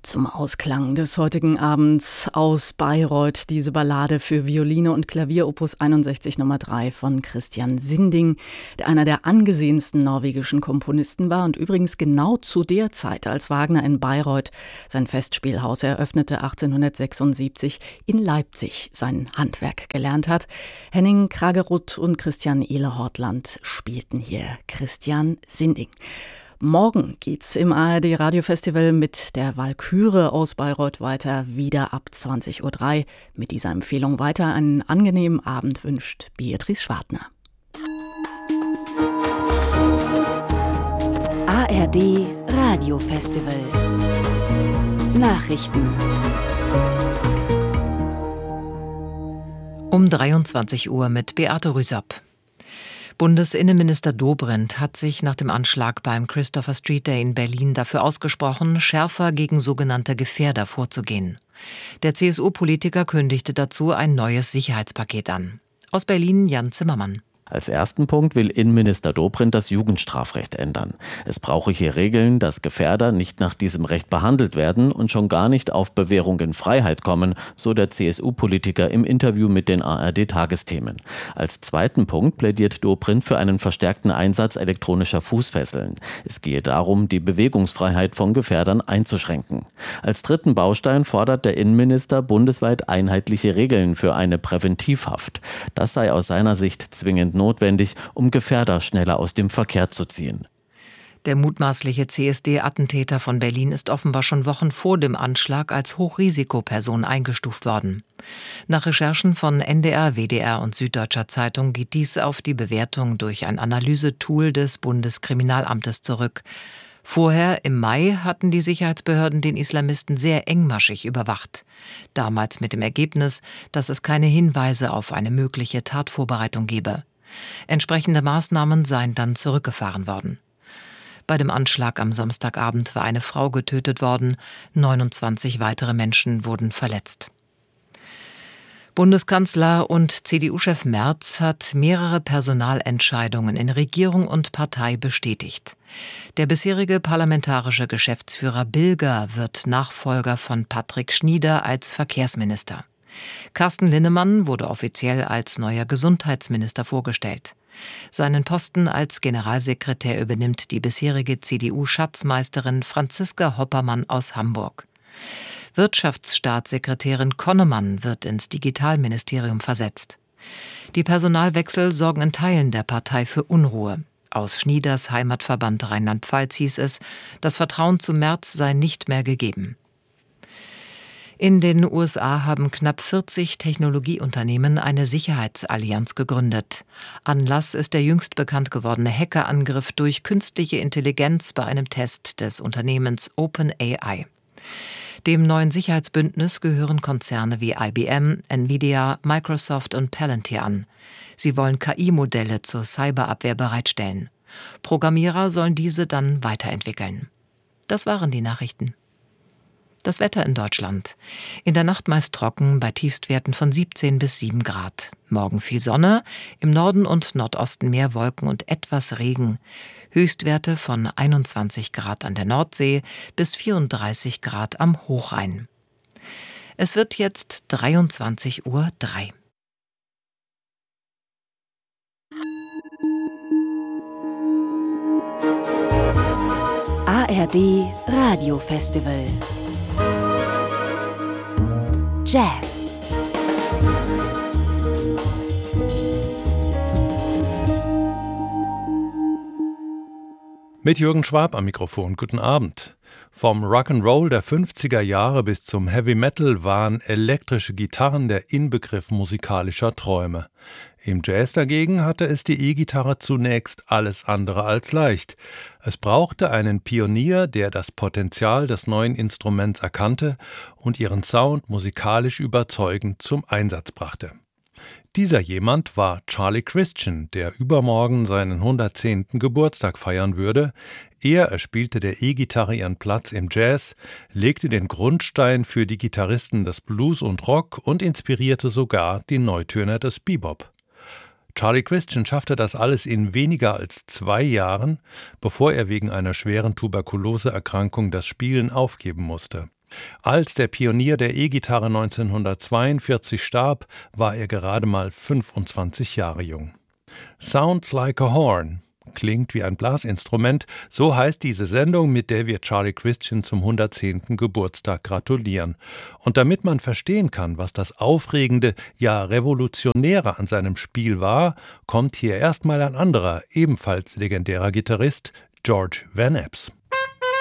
Zum Ausklang des heutigen Abends aus Bayreuth diese Ballade für Violine und Klavier Opus 61 Nummer 3 von Christian Sinding, der einer der angesehensten norwegischen Komponisten war und übrigens genau zu der Zeit, als Wagner in Bayreuth sein Festspielhaus eröffnete, 1876 in Leipzig sein Handwerk gelernt hat. Henning Kragerud und Christian Ehle-Hortland spielten hier Christian Sinding. Morgen geht's im ARD Radiofestival mit der Walküre aus Bayreuth weiter, wieder ab 20:03 Uhr. Mit dieser Empfehlung weiter einen angenehmen Abend wünscht Beatrice Schwartner. ARD Radiofestival Nachrichten um 23 Uhr mit Beate Rüsop. Bundesinnenminister Dobrindt hat sich nach dem Anschlag beim Christopher Street Day in Berlin dafür ausgesprochen, schärfer gegen sogenannte Gefährder vorzugehen. Der CSU-Politiker kündigte dazu ein neues Sicherheitspaket an. Aus Berlin Jan Zimmermann. Als ersten Punkt will Innenminister Dobrindt das Jugendstrafrecht ändern. Es brauche hier Regeln, dass Gefährder nicht nach diesem Recht behandelt werden und schon gar nicht auf Bewährung in Freiheit kommen, so der CSU-Politiker im Interview mit den ARD-Tagesthemen. Als zweiten Punkt plädiert Dobrindt für einen verstärkten Einsatz elektronischer Fußfesseln. Es gehe darum, die Bewegungsfreiheit von Gefährdern einzuschränken. Als dritten Baustein fordert der Innenminister bundesweit einheitliche Regeln für eine Präventivhaft. Das sei aus seiner Sicht zwingend notwendig, um Gefährder schneller aus dem Verkehr zu ziehen. Der mutmaßliche CSD-Attentäter von Berlin ist offenbar schon Wochen vor dem Anschlag als Hochrisikoperson eingestuft worden. Nach Recherchen von NDR, WDR und Süddeutscher Zeitung geht dies auf die Bewertung durch ein Analysetool des Bundeskriminalamtes zurück. Vorher, im Mai, hatten die Sicherheitsbehörden den Islamisten sehr engmaschig überwacht. Damals mit dem Ergebnis, dass es keine Hinweise auf eine mögliche Tatvorbereitung gebe. Entsprechende Maßnahmen seien dann zurückgefahren worden. Bei dem Anschlag am Samstagabend war eine Frau getötet worden, 29 weitere Menschen wurden verletzt. Bundeskanzler und CDU-Chef Merz hat mehrere Personalentscheidungen in Regierung und Partei bestätigt. Der bisherige parlamentarische Geschäftsführer Bilger wird Nachfolger von Patrick Schnieder als Verkehrsminister. Carsten Linnemann wurde offiziell als neuer Gesundheitsminister vorgestellt. Seinen Posten als Generalsekretär übernimmt die bisherige CDU-Schatzmeisterin Franziska Hoppermann aus Hamburg. Wirtschaftsstaatssekretärin Konnemann wird ins Digitalministerium versetzt. Die Personalwechsel sorgen in Teilen der Partei für Unruhe. Aus Schnieders Heimatverband Rheinland-Pfalz hieß es, das Vertrauen zu Merz sei nicht mehr gegeben. In den USA haben knapp 40 Technologieunternehmen eine Sicherheitsallianz gegründet. Anlass ist der jüngst bekannt gewordene Hackerangriff durch künstliche Intelligenz bei einem Test des Unternehmens OpenAI. Dem neuen Sicherheitsbündnis gehören Konzerne wie IBM, Nvidia, Microsoft und Palantir an. Sie wollen KI-Modelle zur Cyberabwehr bereitstellen. Programmierer sollen diese dann weiterentwickeln. Das waren die Nachrichten. Das Wetter in Deutschland. In der Nacht meist trocken, bei Tiefstwerten von 17 bis 7 Grad. Morgen viel Sonne, im Norden und Nordosten mehr Wolken und etwas Regen. Höchstwerte von 21 Grad an der Nordsee bis 34 Grad am Hochrhein. Es wird jetzt 23:03 Uhr. ARD Radiofestival Jazz. Mit Jürgen Schwab am Mikrofon. Guten Abend. Vom Rock'n'Roll der 50er Jahre bis zum Heavy Metal waren elektrische Gitarren der Inbegriff musikalischer Träume. Im Jazz dagegen hatte es die E-Gitarre zunächst alles andere als leicht. Es brauchte einen Pionier, der das Potenzial des neuen Instruments erkannte und ihren Sound musikalisch überzeugend zum Einsatz brachte. Dieser jemand war Charlie Christian, der übermorgen seinen 110. Geburtstag feiern würde. Er erspielte der E-Gitarre ihren Platz im Jazz, legte den Grundstein für die Gitarristen des Blues und Rock und inspirierte sogar die Neutöner des Bebop. Charlie Christian schaffte das alles in weniger als 2 Jahren, bevor er wegen einer schweren Tuberkuloseerkrankung das Spielen aufgeben musste. Als der Pionier der E-Gitarre 1942 starb, war er gerade mal 25 Jahre jung. Sounds like a horn. Klingt wie ein Blasinstrument, so heißt diese Sendung, mit der wir Charlie Christian zum 110. Geburtstag gratulieren. Und damit man verstehen kann, was das Aufregende, ja Revolutionäre an seinem Spiel war, kommt hier erstmal ein anderer, ebenfalls legendärer Gitarrist, George Van Eps.